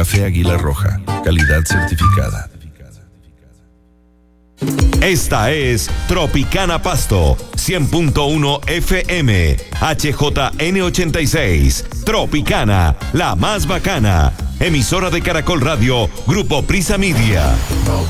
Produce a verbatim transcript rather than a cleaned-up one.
Café Águila Roja, calidad certificada. Esta es Tropicana Pasto, cien punto uno F M, H J N ochenta y seis. Tropicana, la más bacana. Emisora de Caracol Radio, Grupo Prisa Media.